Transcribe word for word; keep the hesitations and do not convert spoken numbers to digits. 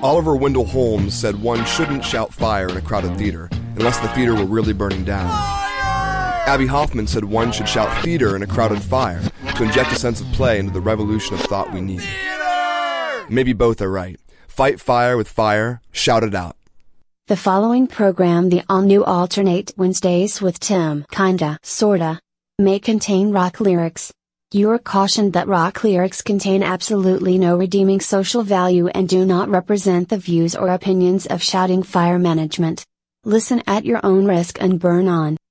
Oliver Wendell Holmes said one shouldn't shout fire in a crowded theater, unless the theater were really burning down. Abbie Hoffman said one should shout theater in a crowded fire to inject a sense of play into the revolution of thought we need. Theater! Maybe both are right. Fight fire with fire, shout it out. The following program, the all-new Alternate Wednesdays with Tim Kinda Sorta, may contain rock lyrics. You are cautioned that rock lyrics contain absolutely no redeeming social value and do not represent the views or opinions of Shouting Fire Management. Listen at your own risk and burn on.